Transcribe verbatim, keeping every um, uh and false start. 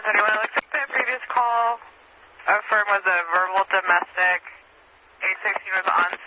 Does anyone look at the previous call? A firm was a verbal domestic. eight sixteen was on